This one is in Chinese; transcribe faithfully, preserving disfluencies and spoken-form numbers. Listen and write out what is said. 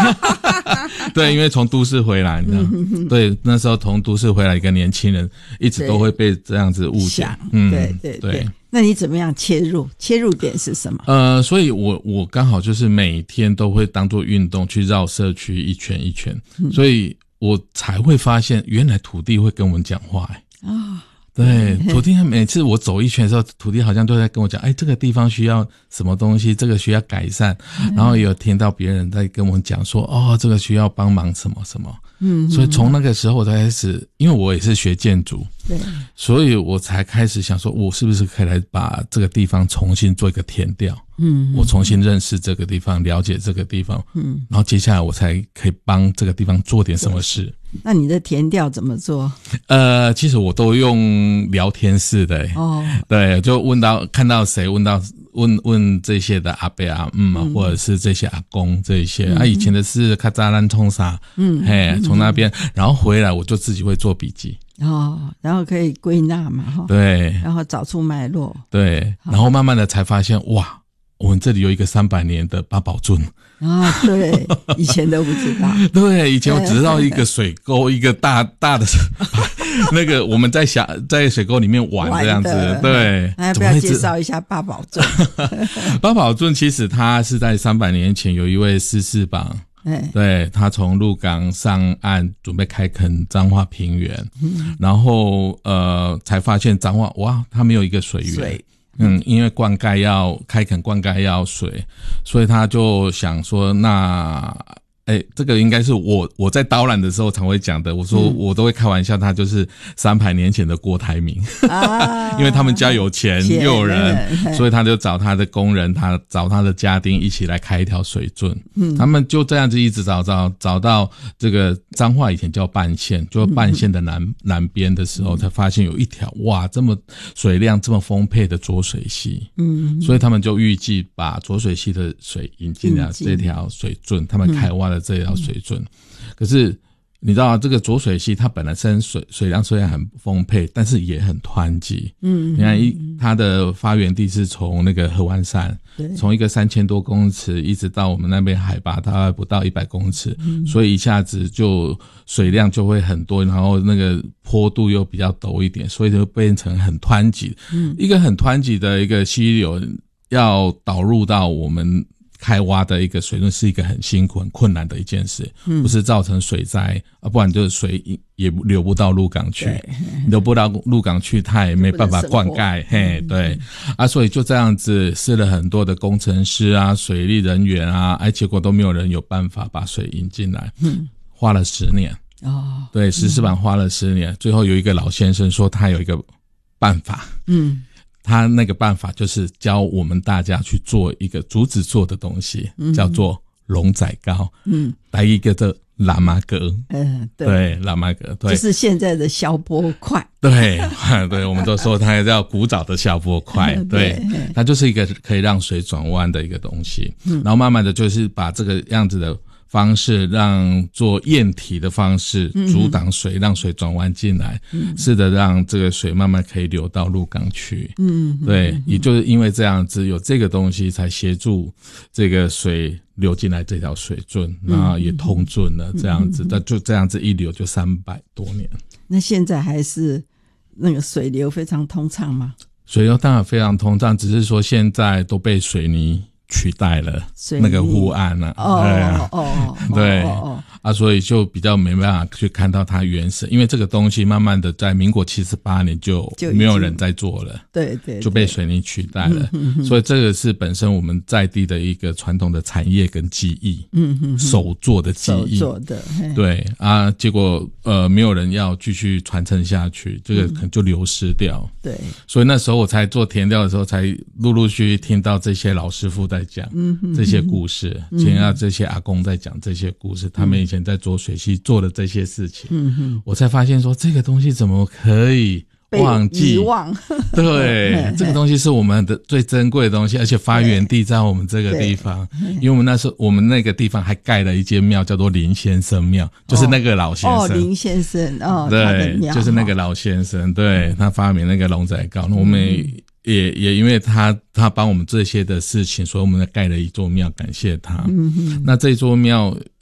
对，因为从都市回来，你知道、嗯、对，那时候从都市回来一个年轻人，一直都会被这样子误解。 嗯，对对 对, 对。那你怎么样切入？切入点是什么？ 呃，所以我我刚好就是每天都会当做运动去绕社区一圈一圈，嗯、所以我才会发现原来土地会跟我们讲话、欸。啊、哦。对，土地每次我走一圈的时候，土地好像都在跟我讲，哎，这个地方需要什么东西，这个需要改善，然后也有听到别人在跟我讲说，哦，这个需要帮忙什么什么。嗯，所以从那个时候我才开始，因为我也是学建筑，对，所以我才开始想说，我是不是可以来把这个地方重新做一个填调。嗯，我重新认识这个地方，了解这个地方，嗯，然后接下来我才可以帮这个地方做点什么事。 那你的填调怎么做？ 呃，其实我都用聊天式的、欸，哦，对，就问到看到谁，问到问问这些的阿伯啊，嗯，嗯或者是这些阿公这一些、嗯、啊，以前的是卡扎兰冲沙，嗯，嘿，从那边，然后回来我就自己会做笔记。 哦，然后可以归纳嘛，哈， 对， 然后找出脉络， 对，然后慢慢的才发现，哇。我们这里有一个三百年的八宝圳啊，对，以前都不知道。 对，以前我只知道一个水沟，一个大大的那个我们在小在水沟里面玩这样子。对， 那要不要介绍一下八宝圳？ 八宝圳其实它是在三百年前有一位施世榜。对，他从鹿港上岸准备开垦彰化平原，嗯、然后呃才发现彰化哇，它没有一个水源。水嗯，因为灌溉要开垦，灌溉要水，所以他就想说，那，哎，这个应该是我我在导览的时候常会讲的。我说我都会开玩笑，他就是三百年前的郭台铭，啊、因为他们家有钱又有人，所以他就找他的工人，他找他的家丁一起来开一条水圳。嗯，他们就这样子一直找找找到这个彰化以前叫半线，就半线的南、嗯、南边的时候，才发现有一条哇，这么水量这么丰沛的浊水溪。嗯，所以他们就预计把浊水溪的水引进了这条水圳，他们开挖了这条水圳。嗯、可是你知道这个浊水溪它本来身水水量虽然很丰沛，但是也很湍急。嗯，你看一它的发源地是从那个合欢山，从一个三千多公尺一直到我们那边海拔大概不到一百公尺，嗯、所以一下子就水量就会很多，然后那个坡度又比较陡一点，所以就变成很湍急。嗯，一个很湍急的一个溪流要导入到我们开挖的一个水圳是一个很辛苦很困难的一件事，嗯、不是造成水灾啊，不然就是水也流不到鹿港去，流不到鹿港去，它也没办法灌溉，嘿，对啊，所以就这样子试了很多的工程师啊、水利人员啊，哎，结果都没有人有办法把水引进来，嗯，花了十年哦，对，石狮板花了十年，嗯、最后有一个老先生说他有一个办法，嗯。他那个办法就是教我们大家去做一个竹子做的东西，嗯、叫做龙仔糕。嗯，来一个这喇嘛格。嗯，对，对喇嘛格，对， 就是现在的消波块。 对，对，我们都说它叫古早的消波块。对，它就是一个可以让水转弯的一个东西。嗯，然后慢慢的就是把这个样子的方式让做堰体的方式阻挡水，嗯、让水转弯进来，嗯、是的，让这个水慢慢可以流到鹿港去。嗯，对，也就是因为这样子有这个东西，才协助这个水流进来这条水圳，然后也通圳了，这样子，那、嗯、就这样子一流就三百多年。 那现在还是那个水流非常通畅吗？ 水流当然非常通畅，只是说现在都被水泥取代了那个湖岸了、啊，哦哦，对，哦哦啊，所以就比较没办法去看到它原始，因为这个东西慢慢的在民国七十八年就没有人在做了， 对 对, 对， 就被水泥取代了，嗯、所以这个是本身我们在地的一个传统的产业跟技艺，嗯嗯，手做的技艺， 手做的， 对啊，结果呃没有人要继续传承下去，这个可能就流失掉，嗯、对，所以那时候我才做田调的时候，才陆陆续续听到这些老师傅在讲这些故事，听到这些阿公在讲这些故事，嗯、他们以前在浊水溪做的这些事情，嗯、我才发现说这个东西怎么可以忘记？ 遗忘， 对，这个东西是我们的最珍贵的东西，而且发源地在我们这个地方，因为我们那时候我们那个地方还盖了一间庙，叫做林先生庙，就是那个老先生， 哦，林先生，哦， 对，就是那个老先生，对，他发明那个龙仔糕，我们也也因为他他帮我们这些的事情，所以我们盖了一座庙，感谢他。嗯哼，那这座庙